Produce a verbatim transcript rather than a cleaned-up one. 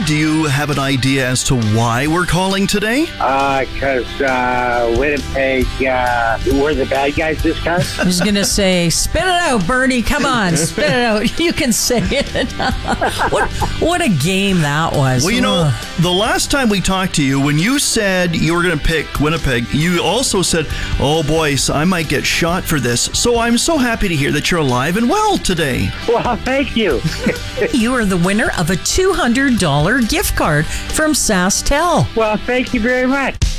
do you have an idea as to why we're calling today? Uh, because uh, Winnipeg, uh, we're the bad guys this time. I was going to say, spit it out, Bernie. Come on, spit it out. You can say it. what, what a game that was. Well, you know, the last time we talked to you, when you said you were going to pick Winnipeg, you also said, oh, boys, I might get shot for this. So I'm so happy to hear that you're alive and well today. Well, thank you. You are the winner of a two hundred dollars gift card from SaskTel. Well, thank you very much.